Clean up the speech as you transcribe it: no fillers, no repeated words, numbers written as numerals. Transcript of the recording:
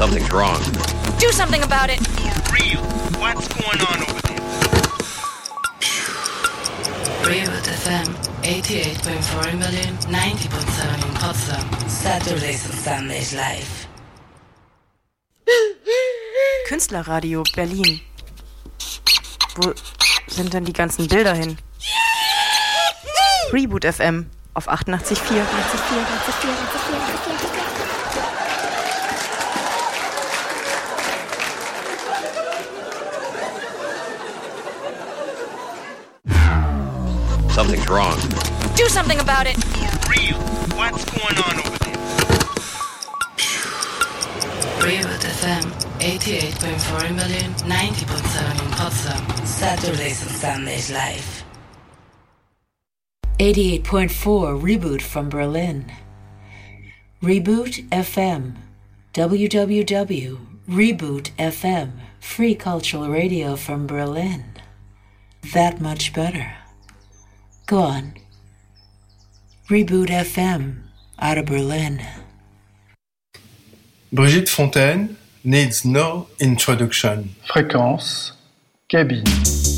Something's wrong. Do something about it. For real, what's going on over there? Reboot FM 88.4 in Berlin, 90.7 in Potsdam. Saturdays and Sundays live. Künstlerradio Berlin. Wo sind denn die ganzen Bilder hin? Reboot FM auf 88.4. Something's wrong. Do something about it. For real, what's going on over there? Reboot FM 88.4 in Berlin, 90.7 in Potsdam. Saturdays and Sundays live. 88.4 Reboot from Berlin. Reboot FM. www.reboot FM. Free cultural radio from Berlin. That much better. Go on. Reboot FM out of Berlin. Brigitte Fontaine needs no introduction. Fréquence, cabine.